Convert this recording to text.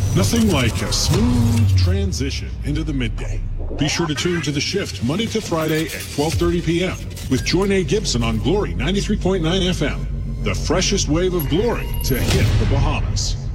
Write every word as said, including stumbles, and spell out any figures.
Nothing like a smooth transition into the midday. Be sure to tune to The Shift Monday to Friday at twelve thirty p.m. with Joyne Gibson on Glory ninety-three point nine F M. The freshest wave of glory to hit the Bahamas.